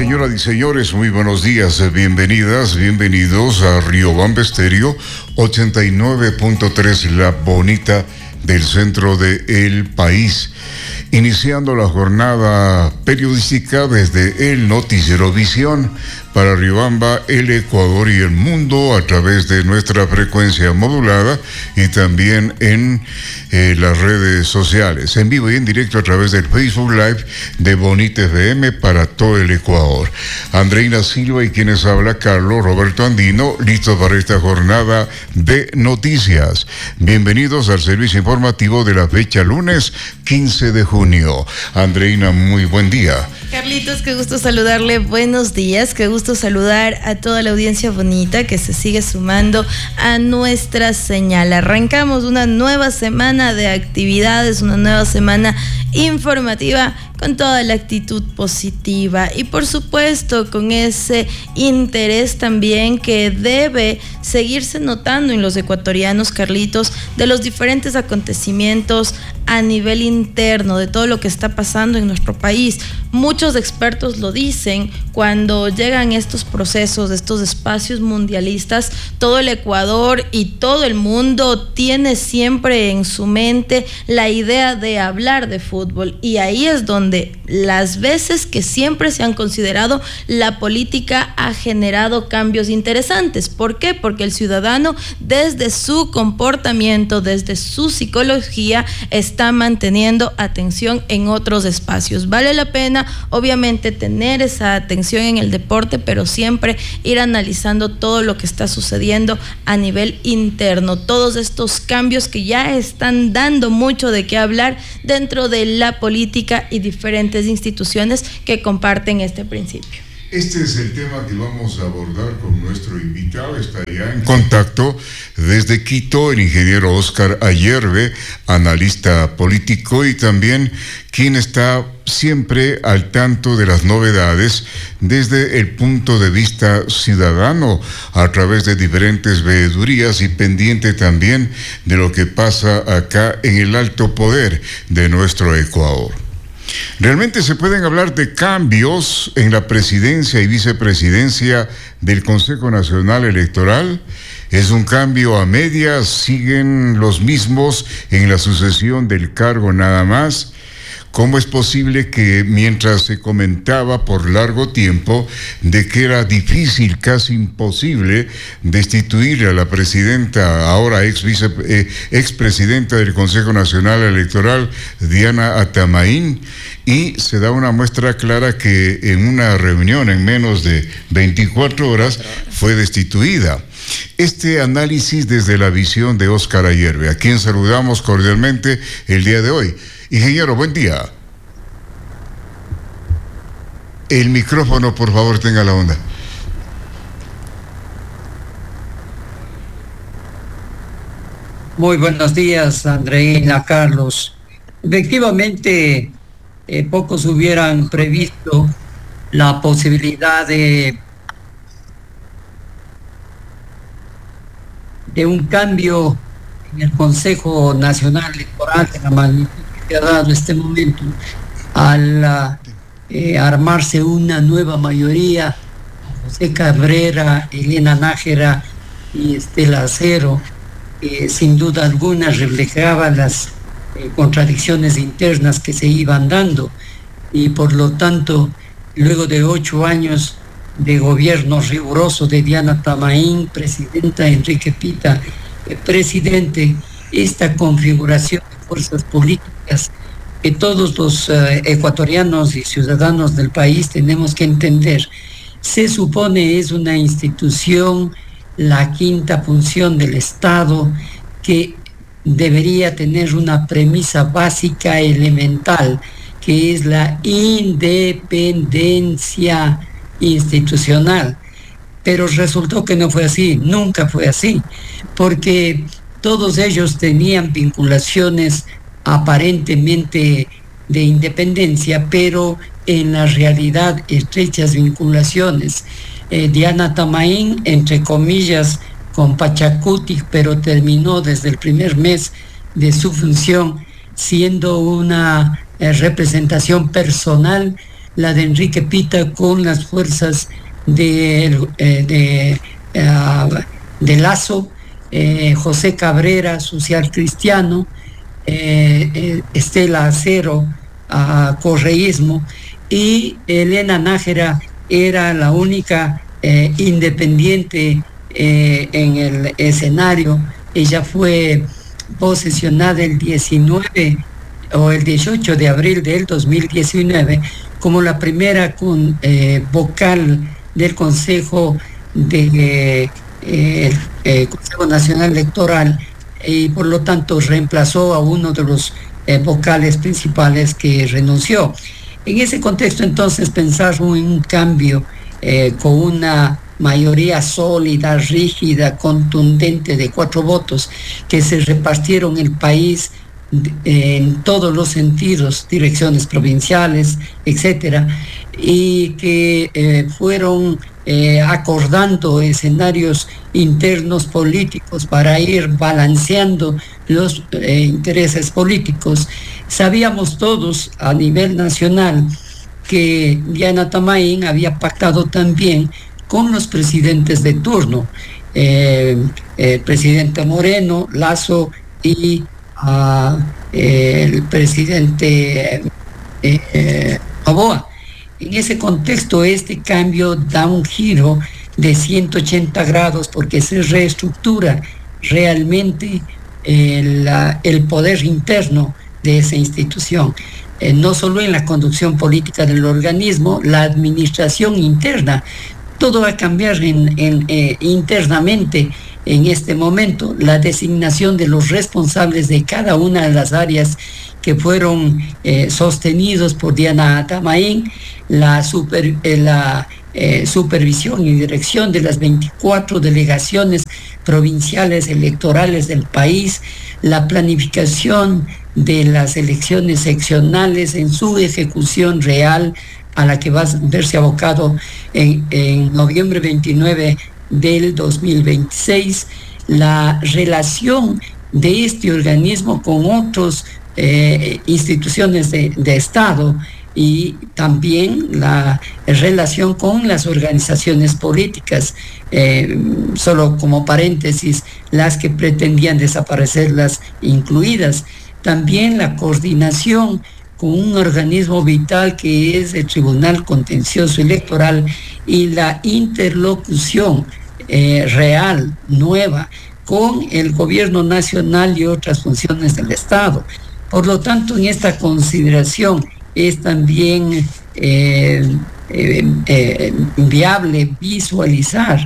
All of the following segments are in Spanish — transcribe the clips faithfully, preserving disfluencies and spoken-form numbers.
Señoras y señores, muy buenos días, bienvenidas, bienvenidos a Riobamba Estéreo ochenta y nueve punto tres, la bonita del centro del país. Iniciando la jornada periodística desde el Noticiero Visión para Riobamba, el Ecuador y el mundo a través de nuestra frecuencia modulada y también en eh, las redes sociales, en vivo y en directo a través del Facebook Live de Bonita F M para todo el Ecuador. Andreina Silva y quienes habla Carlos Roberto Andino, listos para esta jornada de noticias. Bienvenidos al servicio informativo de la fecha lunes quince de junio. Andreina, muy buen día. Carlitos, qué gusto saludarle, buenos días, qué gusto saludar a toda la audiencia bonita que se sigue sumando a nuestra señal. Arrancamos una nueva semana de actividades, una nueva semana informativa con toda la actitud positiva y por supuesto con ese interés también que debe seguirse notando en los ecuatorianos, Carlitos, de los diferentes acontecimientos a nivel interno, de todo lo que está pasando en nuestro país. Muchos expertos lo dicen, cuando llegan estos procesos, estos espacios mundialistas, todo el Ecuador y todo el mundo tiene siempre en su mente la idea de hablar de fútbol, y ahí es donde las veces que siempre se han considerado la política ha generado cambios interesantes. ¿Por qué? Porque el ciudadano desde su comportamiento, desde su psicología, está manteniendo atención en otros espacios. Vale la pena obviamente tener esa atención en el deporte, pero siempre ir analizando todo lo que está sucediendo a nivel interno, todos estos cambios que ya están dando mucho de qué hablar dentro de la política y diferentes instituciones que comparten este principio. Este es el tema que vamos a abordar con nuestro invitado. Está ya en contacto desde Quito el ingeniero Oscar Ayerbe, analista político y también quien está siempre al tanto de las novedades desde el punto de vista ciudadano a través de diferentes veedurías y pendiente también de lo que pasa acá en el alto poder de nuestro Ecuador. Realmente se pueden hablar de cambios en la presidencia y vicepresidencia del Consejo Nacional Electoral. Es un cambio a medias, siguen los mismos en la sucesión del cargo nada más. ¿Cómo es posible que mientras se comentaba por largo tiempo de que era difícil, casi imposible, destituir a la presidenta, ahora ex vice, eh, expresidenta del Consejo Nacional Electoral, Diana Atamaín, y se da una muestra clara que en una reunión en menos de veinticuatro horas fue destituida? Este análisis desde la visión de Oscar Ayerbe, a quien saludamos cordialmente el día de hoy. Ingeniero, buen día. El micrófono, por favor, tenga la onda. Muy buenos días, Andreina, Carlos. Efectivamente, eh, pocos hubieran previsto la posibilidad de, de un cambio en el Consejo Nacional Electoral de la magnitud que ha dado este momento al eh, armarse una nueva mayoría. José Cabrera, Elena Nájera y Estela Acero, eh, sin duda alguna reflejaba las eh, contradicciones internas que se iban dando, y por lo tanto, luego de ocho años de gobierno riguroso de Diana Atamaín, presidenta, Enrique Pita, eh, presidente, esta configuración de fuerzas políticas que todos los eh, ecuatorianos y ciudadanos del país tenemos que entender, se supone es una institución, la quinta función del Estado, que debería tener una premisa básica elemental, que es la independencia institucional. Pero resultó que no fue así, nunca fue así, porque todos ellos tenían vinculaciones aparentemente de independencia, pero en la realidad estrechas vinculaciones. Eh, Diana Atamaín, entre comillas, con Pachacuti, pero terminó desde el primer mes de su función siendo una eh, representación personal la de Enrique Pita con las fuerzas de, eh, de, uh, de Lazo, eh, José Cabrera, social cristiano, eh, eh, Estela Acero, uh, correísmo, y Elena Nájera era la única eh, independiente eh, en el escenario. Ella fue posesionada el diecinueve o el dieciocho de abril del dos mil diecinueve como la primera con, eh, vocal del Consejo de eh, el Consejo Nacional Electoral, y por lo tanto reemplazó a uno de los eh, vocales principales que renunció. En ese contexto, entonces, pensar en un cambio eh, con una mayoría sólida, rígida, contundente de cuatro votos que se repartieron el país en todos los sentidos, direcciones provinciales, etcétera, y que eh, fueron eh, acordando escenarios internos políticos para ir balanceando los eh, intereses políticos. Sabíamos todos a nivel nacional que Diana Tamain había pactado también con los presidentes de turno, eh, el presidente Moreno, Lazo y uh, el presidente eh, eh, Noboa. En ese contexto, este cambio da un giro de ciento ochenta grados porque se reestructura realmente el, el poder interno de esa institución. Eh, no solo en la conducción política del organismo, la administración interna. Todo va a cambiar en, en, eh, internamente en este momento. La designación de los responsables de cada una de las áreas que fueron eh, sostenidos por Diana Tamain, la, super, eh, la eh, supervisión y dirección de las veinticuatro delegaciones provinciales electorales del país, la planificación de las elecciones seccionales en su ejecución real, a la que va a verse abocado en, en noviembre veintinueve del dos mil veintiséis, la relación de este organismo con otras eh, instituciones de, de Estado, y también la relación con las organizaciones políticas, eh, solo como paréntesis, las que pretendían desaparecerlas incluidas. También la coordinación con un organismo vital que es el Tribunal Contencioso Electoral, y la interlocución eh, real, nueva, con el gobierno nacional y otras funciones del Estado. Por lo tanto, en esta consideración es también eh, eh, eh, viable visualizar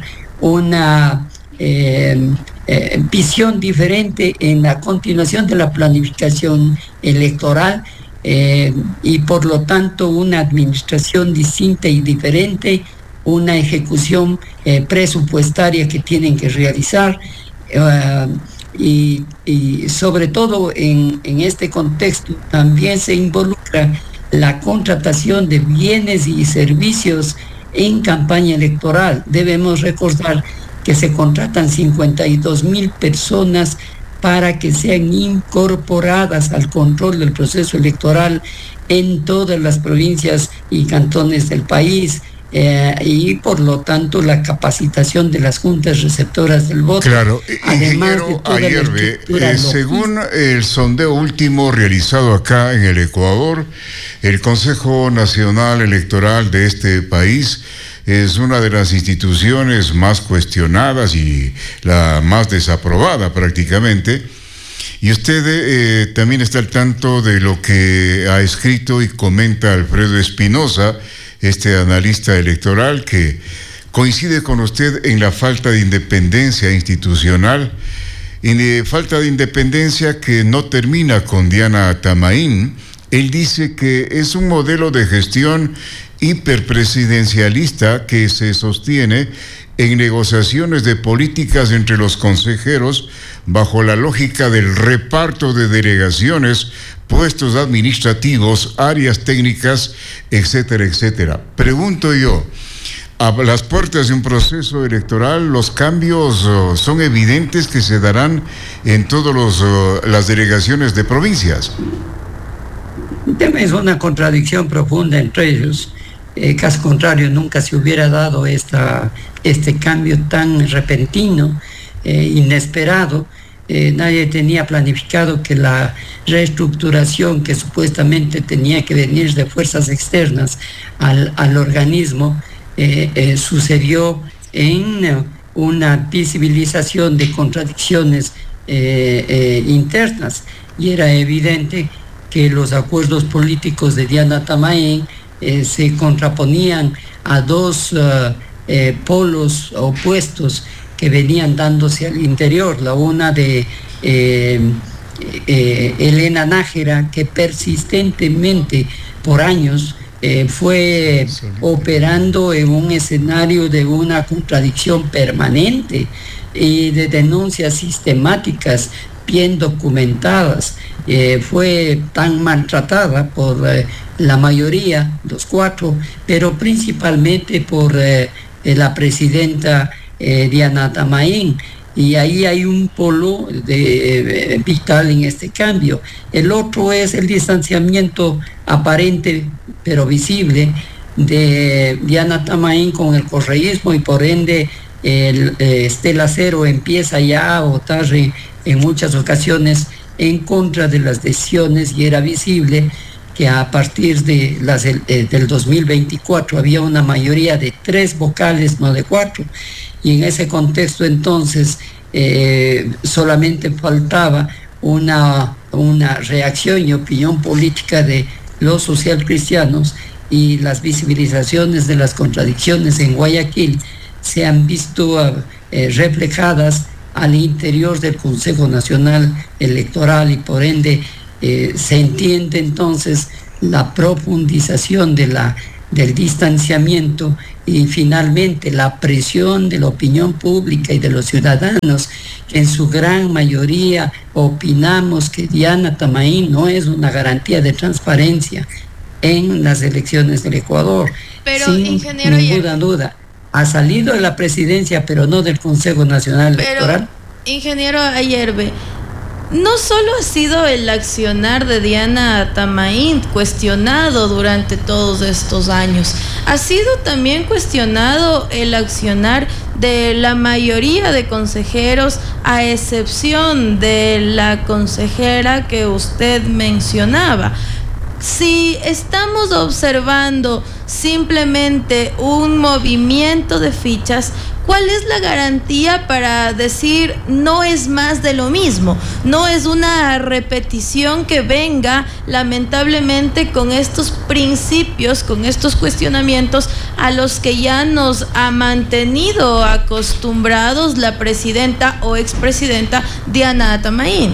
una eh, eh, visión diferente en la continuación de la planificación electoral, eh, y por lo tanto una administración distinta y diferente, una ejecución eh, presupuestaria que tienen que realizar, uh, y, y sobre todo en, en este contexto también se involucra la contratación de bienes y servicios en campaña electoral. Debemos recordar que se contratan cincuenta y dos mil personas para que sean incorporadas al control del proceso electoral en todas las provincias y cantones del país. Eh, y por lo tanto la capacitación de las juntas receptoras del voto. Claro, ingeniero Ayerbe, eh, según el sondeo último realizado acá en el Ecuador, el Consejo Nacional Electoral de este país es una de las instituciones más cuestionadas y la más desaprobada prácticamente. Y usted eh, también está al tanto de lo que ha escrito y comenta Alfredo Espinosa, este analista electoral, que coincide con usted en la falta de independencia institucional, y de falta de independencia que no termina con Diana Tamain. Él dice que es un modelo de gestión hiperpresidencialista que se sostiene en negociaciones de políticas entre los consejeros bajo la lógica del reparto de delegaciones, puestos administrativos, áreas técnicas, etcétera, etcétera. Pregunto yo, a las puertas de un proceso electoral, ¿los cambios uh, son evidentes que se darán en todas uh, las delegaciones de provincias? Es una contradicción profunda entre ellos. Eh, caso contrario, nunca se hubiera dado esta, este cambio tan repentino, eh, inesperado. Eh, nadie tenía planificado que la reestructuración que supuestamente tenía que venir de fuerzas externas al, al organismo eh, eh, sucedió en una visibilización de contradicciones eh, eh, internas, y era evidente que los acuerdos políticos de Diana Tamain eh, se contraponían a dos uh, eh, polos opuestos que venían dándose al interior. La una de eh, eh, Elena Nájera, que persistentemente por años eh, fue operando en un escenario de una contradicción permanente y de denuncias sistemáticas bien documentadas. Eh, fue tan maltratada por eh, la mayoría, los cuatro, pero principalmente por eh, la presidenta eh, Diana Tamain, y ahí hay un polo de, eh, vital en este cambio. El otro es el distanciamiento aparente pero visible de Diana Tamain con el correísmo, y por ende el eh, Estela Cero empieza ya a votar en, en muchas ocasiones en contra de las decisiones, y era visible que a partir de las, eh, del dos mil veinticuatro había una mayoría de tres vocales, no de cuatro, y en ese contexto entonces eh, solamente faltaba una, una reacción y opinión política de los socialcristianos, y las visibilizaciones de las contradicciones en Guayaquil se han visto eh, reflejadas al interior del Consejo Nacional Electoral, y por ende eh, se entiende entonces la profundización de la, del distanciamiento, y finalmente la presión de la opinión pública y de los ciudadanos, que en su gran mayoría opinamos que Diana Tamain no es una garantía de transparencia en las elecciones del Ecuador. Pero, sin ingeniero, ninguna ya... duda. Ha salido de la presidencia, pero no del Consejo Nacional Electoral. Pero, ingeniero Ayerbe, no solo ha sido el accionar de Diana Tamain cuestionado durante todos estos años, ha sido también cuestionado el accionar de la mayoría de consejeros, a excepción de la consejera que usted mencionaba. Si estamos observando simplemente un movimiento de fichas, ¿cuál es la garantía para decir no es más de lo mismo? No es una repetición que venga lamentablemente con estos principios, con estos cuestionamientos a los que ya nos ha mantenido acostumbrados la presidenta o expresidenta Diana Tamain.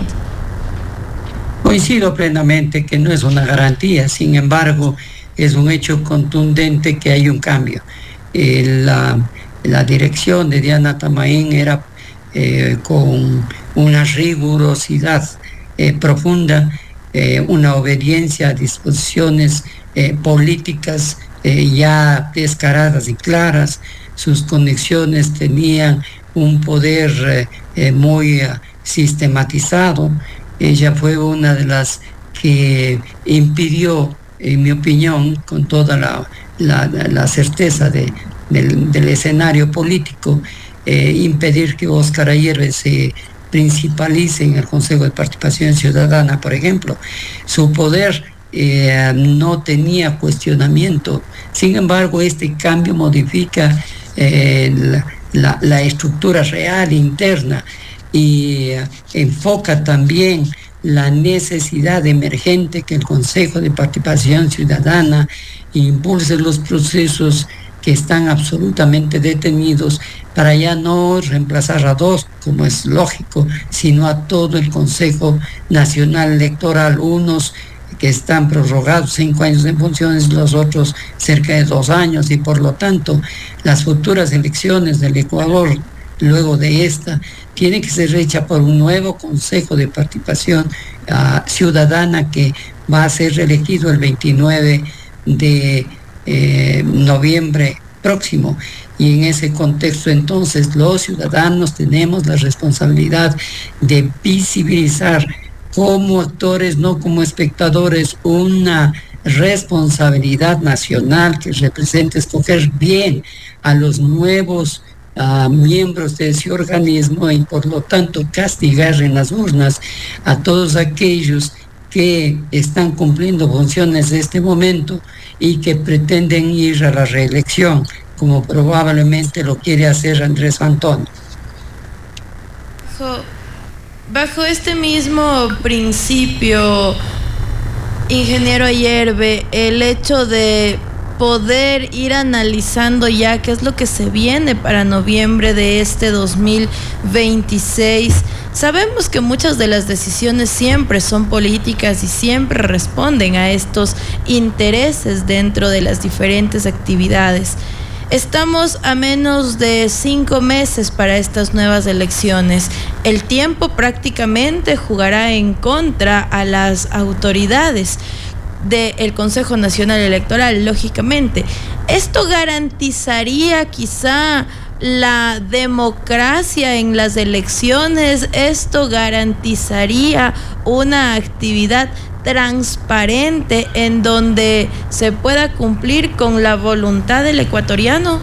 Coincido plenamente que no es una garantía, sin embargo, es un hecho contundente que hay un cambio. Eh, la, la dirección de Diana Tamain era eh, con una rigurosidad eh, profunda, eh, una obediencia a disposiciones eh, políticas eh, ya descaradas y claras. Sus conexiones tenían un poder eh, eh, muy uh, sistematizado. Ella fue una de las que impidió, en mi opinión, con toda la, la, la certeza de, del, del escenario político, eh, impedir que Óscar Ayerbe se principalice en el Consejo de Participación Ciudadana, por ejemplo. Su poder eh, no tenía cuestionamiento. Sin embargo, este cambio modifica eh, la, la, la estructura real interna, y enfoca también la necesidad emergente que el Consejo de Participación Ciudadana impulse los procesos que están absolutamente detenidos, para ya no reemplazar a dos, como es lógico, sino a todo el Consejo Nacional Electoral, unos que están prorrogados cinco años en funciones, los otros cerca de dos años, y por lo tanto las futuras elecciones del Ecuador, luego de esta, tiene que ser hecha por un nuevo Consejo de Participación uh, Ciudadana, que va a ser reelegido el veintinueve de eh, noviembre próximo. Y en ese contexto entonces los ciudadanos tenemos la responsabilidad de visibilizar como actores, no como espectadores, una responsabilidad nacional que representa escoger bien a los nuevos uh, miembros de ese organismo y por lo tanto castigar en las urnas a todos aquellos que están cumpliendo funciones de este momento y que pretenden ir a la reelección, como probablemente lo quiere hacer Andrés Antonio. Bajo, bajo este mismo principio, ingeniero Ayerbe, el hecho de poder ir analizando ya qué es lo que se viene para noviembre de este dos mil veintiséis. Sabemos que muchas de las decisiones siempre son políticas y siempre responden a estos intereses dentro de las diferentes actividades. Estamos a menos de cinco meses para estas nuevas elecciones. El tiempo prácticamente jugará en contra a las autoridades del Consejo Nacional Electoral, lógicamente. ¿Esto garantizaría quizá la democracia en las elecciones? ¿Esto garantizaría una actividad transparente en donde se pueda cumplir con la voluntad del ecuatoriano?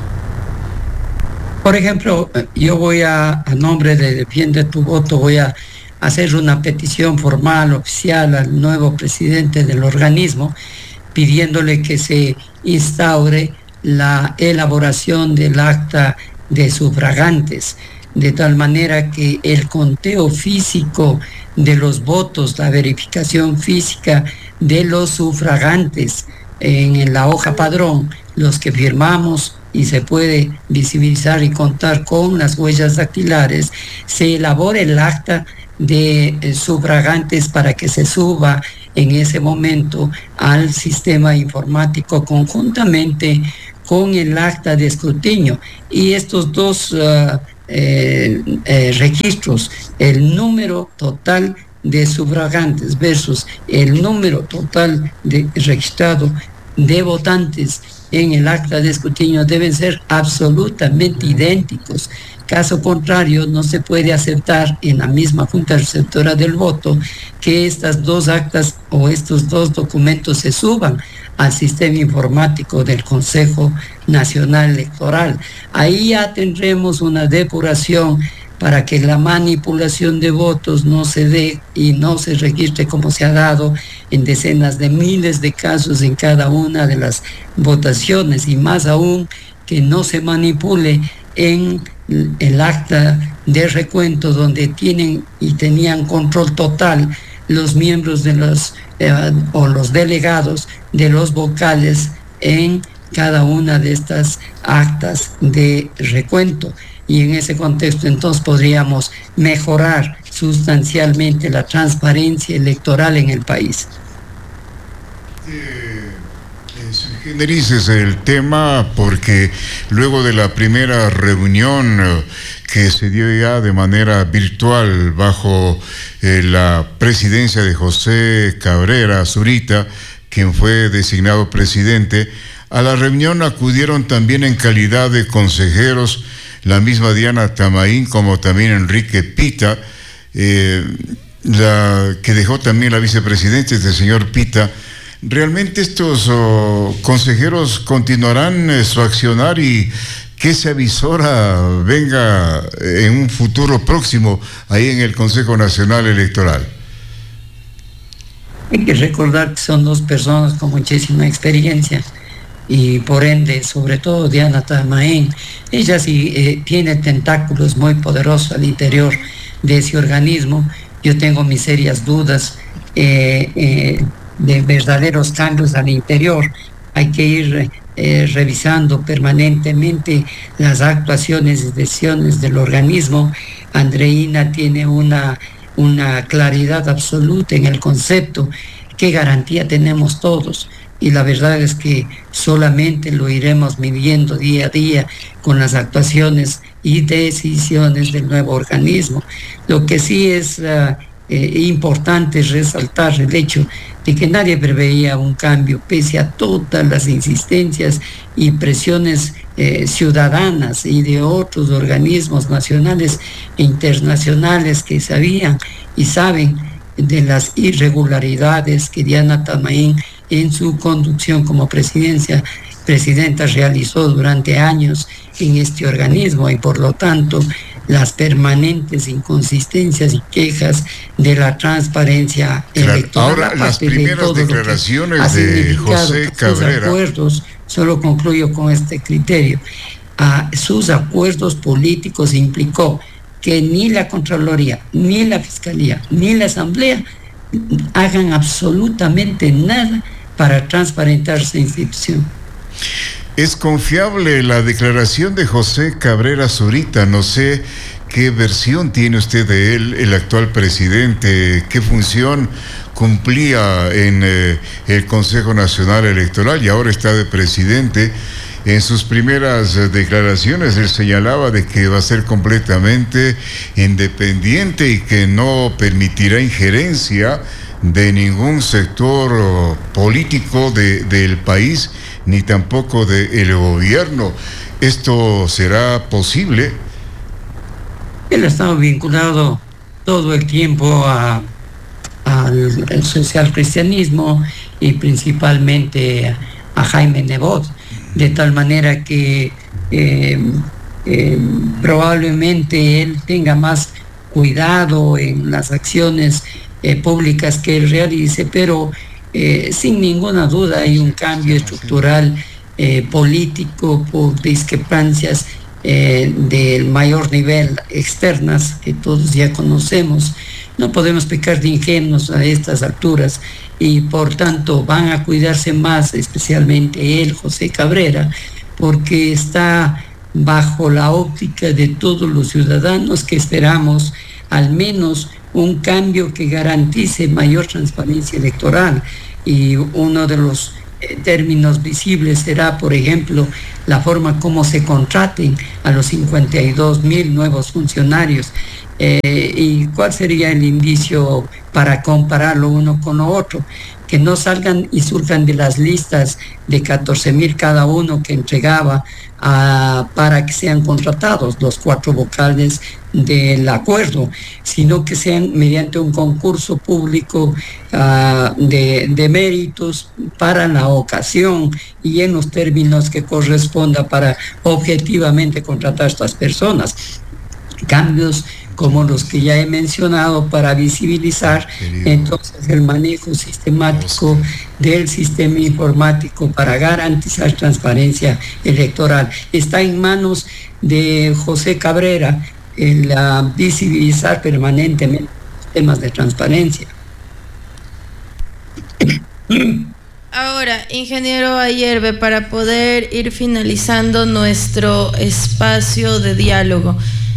Por ejemplo, yo voy a, a nombre de Defiende tu Voto, voy a hacer una petición formal, oficial al nuevo presidente del organismo, pidiéndole que se instaure la elaboración del acta de sufragantes, de tal manera que el conteo físico de los votos, la verificación física de los sufragantes en la hoja padrón, los que firmamos y se puede visibilizar y contar con las huellas dactilares, se elabore el acta de eh, sufragantes para que se suba en ese momento al sistema informático conjuntamente con el acta de escrutinio. Y estos dos uh, eh, eh, registros, el número total de sufragantes versus el número total de registrado de votantes en el acta de escrutinio, deben ser absolutamente idénticos. Caso contrario, no se puede aceptar en la misma Junta Receptora del Voto que estas dos actas o estos dos documentos se suban al sistema informático del Consejo Nacional Electoral. Ahí ya tendremos una depuración para que la manipulación de votos no se dé y no se registre como se ha dado en decenas de miles de casos en cada una de las votaciones, y más aún que no se manipule en el acta de recuento donde tienen y tenían control total los miembros de los eh, o los delegados de los vocales en cada una de estas actas de recuento. Y en ese contexto entonces podríamos mejorar sustancialmente la transparencia electoral en el país. Generices el tema porque luego de la primera reunión que se dio ya de manera virtual bajo eh, la presidencia de José Cabrera Zurita, quien fue designado presidente, a la reunión acudieron también en calidad de consejeros la misma Diana Tamaín como también Enrique Pita, eh, la, que dejó también la vicepresidenta, este señor Pita. ¿Realmente estos oh, consejeros continuarán eh, su accionar y que esa avisora venga en un futuro próximo ahí en el Consejo Nacional Electoral? Hay que recordar que son dos personas con muchísima experiencia y por ende, sobre todo Diana Tamaín, ella sí eh, tiene tentáculos muy poderosos al interior de ese organismo. Yo tengo mis serias dudas eh, eh, de verdaderos cambios al interior. Hay que ir eh, revisando permanentemente las actuaciones y decisiones del organismo. Andreina tiene una, una claridad absoluta en el concepto. ¿Qué garantía tenemos todos? Y la verdad es que solamente lo iremos midiendo día a día con las actuaciones y decisiones del nuevo organismo. Lo que sí es uh, eh, importante resaltar el hecho de que nadie preveía un cambio pese a todas las insistencias y presiones eh, ciudadanas y de otros organismos nacionales e internacionales que sabían y saben de las irregularidades que Diana Tamaín en su conducción como presidencia, presidenta realizó durante años en este organismo, y por lo tanto las permanentes inconsistencias y quejas de la transparencia claro, electoral. Ahora, las primeras de declaraciones de José Cabrera. Acuerdos, solo concluyo con este criterio, a sus acuerdos políticos implicó que ni la Contraloría, ni la Fiscalía, ni la Asamblea hagan absolutamente nada para transparentar esa institución. Es confiable la declaración de José Cabrera Zurita. No sé qué versión tiene usted de él, el actual presidente, qué función cumplía en eh, el Consejo Nacional Electoral y ahora está de presidente. En sus primeras eh, declaraciones él señalaba de que va a ser completamente independiente y que no permitirá injerencia de ningún sector oh, político de, del país, ni tampoco del gobierno. ¿Esto será posible? Él ha estado vinculado todo el tiempo a, al, al social cristianismo y principalmente a, a Jaime Nebot, de tal manera que eh, eh, probablemente él tenga más cuidado en las acciones eh, públicas que él realice, pero Eh, sin ninguna duda hay un cambio estructural eh, político por discrepancias eh, del mayor nivel externas que todos ya conocemos. No podemos pecar de ingenuos a estas alturas y por tanto van a cuidarse más, especialmente él, José Cabrera, porque está bajo la óptica de todos los ciudadanos que esperamos al menos un cambio que garantice mayor transparencia electoral, y uno de los eh, términos visibles será, por ejemplo, la forma como se contraten a los cincuenta y dos mil nuevos funcionarios. Eh, ¿Y cuál sería el indicio para compararlo uno con lo otro? Que no salgan y surjan de las listas de catorce mil cada uno que entregaba uh, para que sean contratados los cuatro vocales del acuerdo, sino que sean mediante un concurso público uh, de, de méritos para la ocasión y en los términos que corresponda para objetivamente contratar a estas personas. Cambios como los que ya he mencionado para visibilizar entonces el manejo sistemático del sistema informático para garantizar transparencia electoral. Está en manos de José Cabrera el uh, visibilizar permanentemente los temas de transparencia. Ahora, ingeniero Ayerbe, para poder ir finalizando nuestro espacio de diálogo,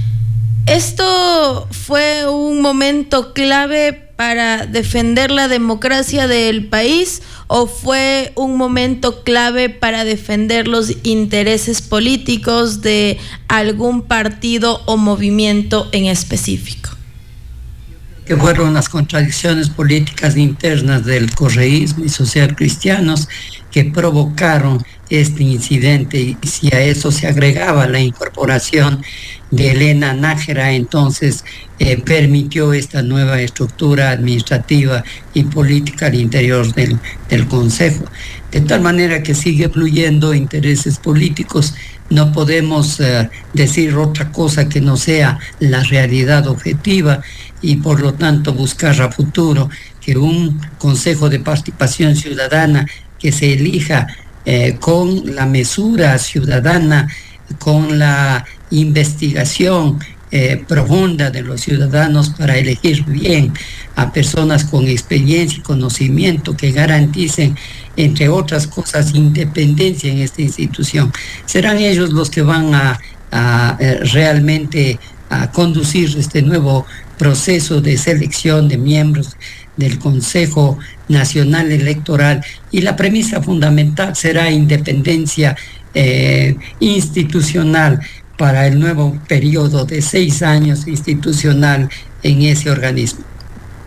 ¿esto fue un momento clave para defender la democracia del país o fue un momento clave para defender los intereses políticos de algún partido o movimiento en específico? Que fueron las contradicciones políticas internas del correísmo y socialcristianos que provocaron este incidente, y si a eso se agregaba la incorporación de Elena Nájera, entonces eh, permitió esta nueva estructura administrativa y política al interior del, del Consejo. De tal manera que sigue fluyendo intereses políticos. No podemos uh, decir otra cosa que no sea la realidad objetiva, y por lo tanto buscar a futuro que un Consejo de Participación Ciudadana que se elija eh, con la mesura ciudadana, con la investigación eh, profunda de los ciudadanos para elegir bien a personas con experiencia y conocimiento que garanticen, entre otras cosas, independencia en esta institución. Serán ellos los que van a, a, a realmente a conducir este nuevo proceso de selección de miembros del Consejo Nacional Electoral, y la premisa fundamental será independencia eh, institucional para el nuevo periodo de seis años institucional en ese organismo.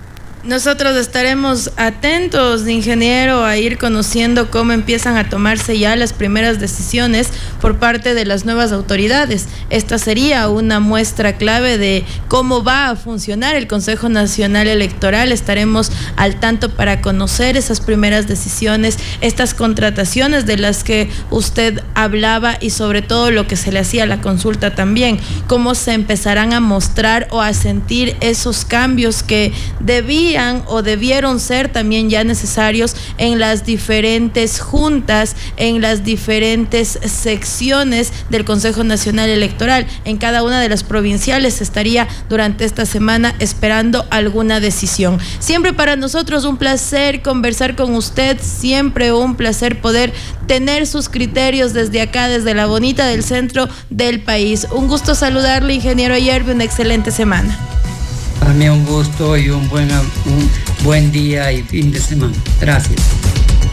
Nosotros estaremos atentos, ingeniero, a ir conociendo cómo empiezan a tomarse ya las primeras decisiones por parte de las nuevas autoridades. Esta sería una muestra clave de cómo va a funcionar el Consejo Nacional Electoral. Estaremos al tanto para conocer esas primeras decisiones, estas contrataciones de las que usted hablaba y sobre todo lo que se le hacía a la consulta también, cómo se empezarán a mostrar o a sentir esos cambios que debían o debieron ser también ya necesarios en las diferentes juntas, en las diferentes secciones del Consejo Nacional Electoral. En cada una de las provinciales estaría durante esta semana esperando alguna decisión. Siempre para nosotros un placer conversar con usted, siempre un placer poder tener sus criterios desde acá, desde la bonita del centro del país. Un gusto saludarle, ingeniero Ayerbe, una excelente semana. Para mí un gusto y un buen, un buen día y fin de semana. Gracias.